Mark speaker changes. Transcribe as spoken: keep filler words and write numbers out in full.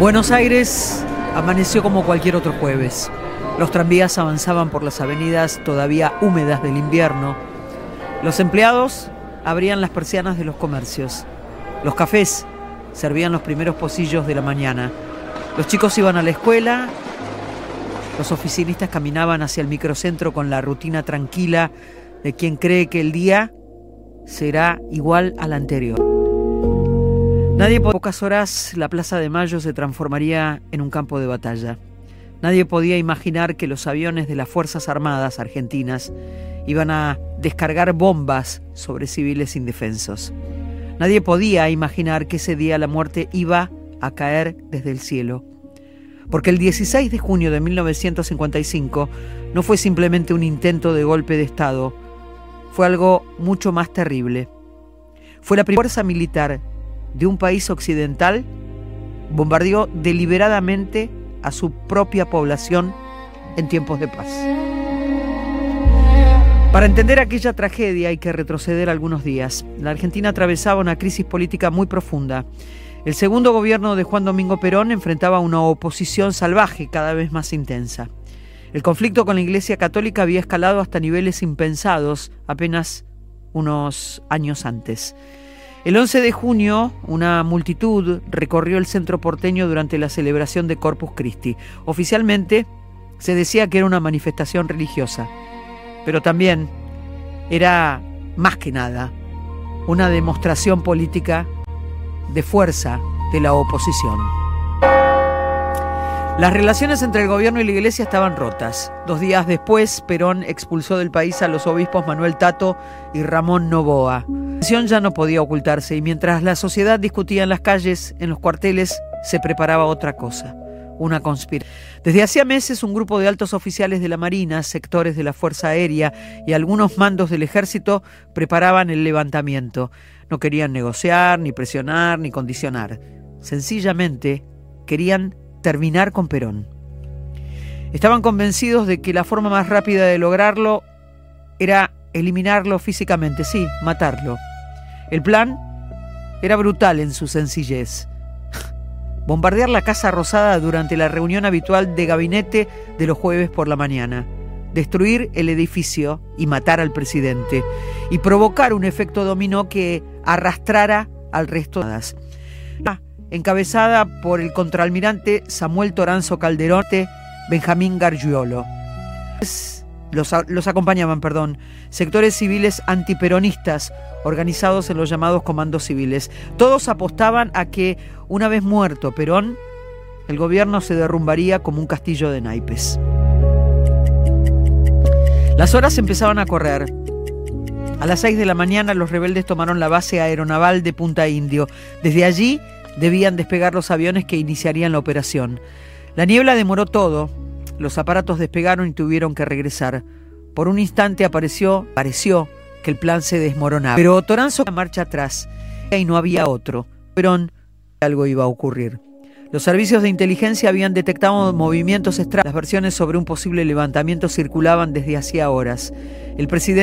Speaker 1: Buenos Aires amaneció como cualquier otro jueves. Los tranvías avanzaban por las avenidas todavía húmedas del invierno. Los empleados abrían las persianas de los comercios. Los cafés servían los primeros pocillos de la mañana. Los chicos iban a la escuela. Los oficinistas caminaban hacia el microcentro con la rutina tranquila de quien cree que el día será igual al anterior. Nadie, por pocas horas, la Plaza de Mayo se transformaría en un campo de batalla. Nadie podía imaginar que los aviones de las Fuerzas Armadas argentinas iban a descargar bombas sobre civiles indefensos. Nadie podía imaginar que ese día la muerte iba a caer desde el cielo. Porque el dieciséis de junio de mil novecientos cincuenta y cinco no fue simplemente un intento de golpe de Estado, fue algo mucho más terrible. Fue la primera fuerza militar de un país occidental bombardeó deliberadamente a su propia población en tiempos de paz. Para entender aquella tragedia hay que retroceder algunos días. La Argentina atravesaba una crisis política muy profunda. El segundo gobierno de Juan Domingo Perón enfrentaba una oposición salvaje cada vez más intensa. El conflicto con la Iglesia Católica había escalado hasta niveles impensados apenas unos años antes. El once de junio, una multitud recorrió el centro porteño durante la celebración de Corpus Christi. Oficialmente, se decía que era una manifestación religiosa, pero también era, más que nada, una demostración política de fuerza de la oposición. Las relaciones entre el gobierno y la iglesia estaban rotas. Dos días después, Perón expulsó del país a los obispos Manuel Tato y Ramón Novoa. La tensión ya no podía ocultarse y mientras la sociedad discutía en las calles, en los cuarteles, se preparaba otra cosa, una conspiración. Desde hacía meses un grupo de altos oficiales de la Marina, sectores de la Fuerza Aérea y algunos mandos del Ejército preparaban el levantamiento. No querían negociar, ni presionar, ni condicionar. Sencillamente querían terminar con Perón. Estaban convencidos de que la forma más rápida de lograrlo era eliminarlo físicamente, sí, matarlo. El plan era brutal en su sencillez. Bombardear la Casa Rosada durante la reunión habitual de gabinete de los jueves por la mañana, destruir el edificio y matar al presidente, y provocar un efecto dominó que arrastrara al resto de las encabezada por el contraalmirante Samuel Toranzo Calderón, Benjamín Gargiulo. Los, los acompañaban, perdón, sectores civiles antiperonistas organizados en los llamados comandos civiles. Todos apostaban a que, una vez muerto Perón, el gobierno se derrumbaría como un castillo de naipes. Las horas empezaban a correr. A las seis de la mañana los rebeldes tomaron la base aeronaval de Punta Indio. Desde allí debían despegar los aviones que iniciarían la operación. La niebla demoró todo. Los aparatos despegaron y tuvieron que regresar. Por un instante apareció, pareció que el plan se desmoronaba. Pero Toranzo marcha atrás y no había otro. Perón, algo iba a ocurrir. Los servicios de inteligencia habían detectado movimientos extraños. Las versiones sobre un posible levantamiento circulaban desde hacía horas. El presidente